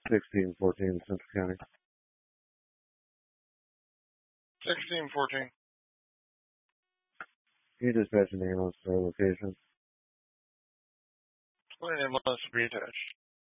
1614 Central County. 1614. Can you dispatch an ambulance to our location? 20 ambulance to be attached.